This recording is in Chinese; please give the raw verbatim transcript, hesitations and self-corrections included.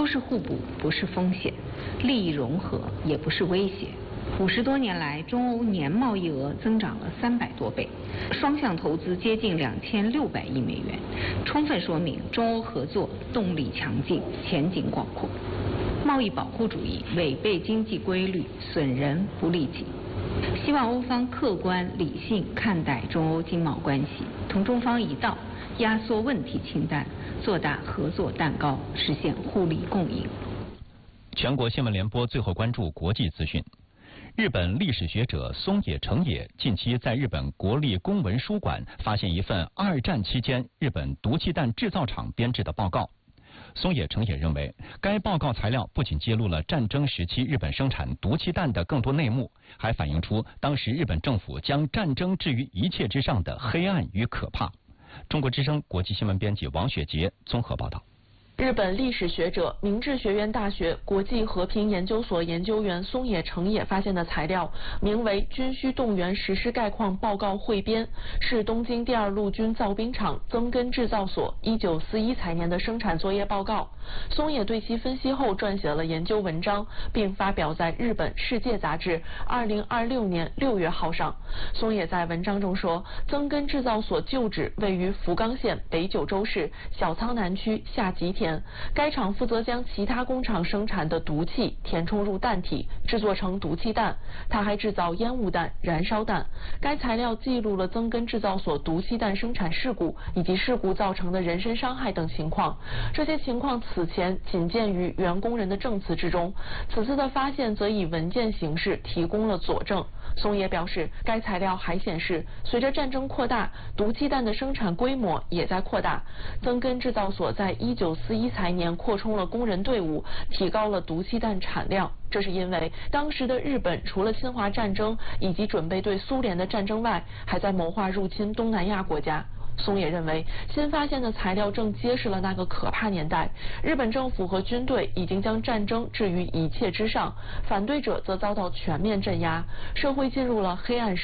不是互补，不是风险，利益融合也不是威胁。五十多年来，中欧年贸易额增长了三百多倍，双向投资接近两千六百亿美元，充分说明中欧合作动力强劲，前景广阔。贸易保护主义违背经济规律，损人不利己。希望欧方客观理性看待中欧经贸关系，同中方一道压缩问题清单，做大合作蛋糕，实现互利共赢。 全国新闻联播最后关注国际资讯。日本历史学者松野成也近期在日本国立公文书馆发现一份二战期间日本毒气弹制造厂编制的报告。松野成也认为，该报告材料不仅揭露了战争时期日本生产毒气弹的更多内幕，还反映出当时日本政府将战争置于一切之上的黑暗与可怕。中国之声国际新闻编辑王雪杰综合报道。 日本历史学者、明治学院大学国际和平研究所研究员松野成也发现的材料，名为《军需动员实施概况报告汇编》，是东京第二陆军造兵厂增根制造所一九四一财年的生产作业报告。松野对其分析后撰写了研究文章，并发表在日本《世界》杂志二零二六年六月号上。松野在文章中说，增根制造所旧址位于福冈县北九州市小仓南区下吉田。该厂负责将其他工厂生产的毒气填充入弹体，制作成毒气弹。它还制造烟雾弹、燃烧弹。该材料记录了增根制造所毒气弹生产事故以及事故造成的人身伤害等情况。这些情况此前仅见于原工人的证词之中，此次的发现则以文件形式提供了佐证。松野表示，该材料还显示，随着战争扩大，毒气弹的生产规模也在扩大。增根制造所在一九四一财年扩充了工人队伍，提高了毒气弹产量。这是因为当时的日本除了侵华战争以及准备对苏联的战争外，还在谋划入侵东南亚国家。松野认为，新发现的材料正揭示了那个可怕年代，日本政府和军队已经将战争置于一切之上，反对者则遭到全面镇压，社会进入了黑暗时